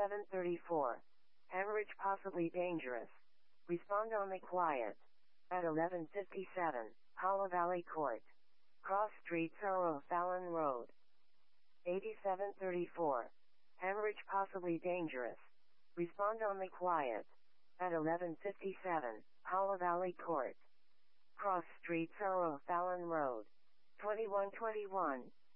8734. Hemorrhage possibly dangerous. Respond only quiet. At 1157, Hollow Valley Court. Cross Street, Sorrow, Fallon Road. 8734. Hemorrhage possibly dangerous. Respond only quiet. At 1157, Hollow Valley Court. Cross Street, Sorrow, Fallon Road. 2121.